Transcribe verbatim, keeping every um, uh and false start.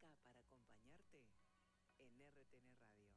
acá para acompañarte en R T N Radio.